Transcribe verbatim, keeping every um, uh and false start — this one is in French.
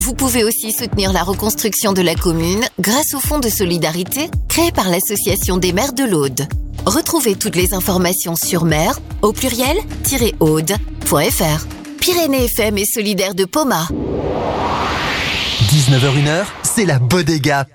Vous pouvez aussi soutenir la reconstruction de la commune grâce au fonds de solidarité créé par l'Association des maires de l'Aude. Retrouvez toutes les informations sur maire, au pluriel, -aude point f r. Pyrénées F M est solidaire de Poma. dix-neuf heures une, c'est la bodega.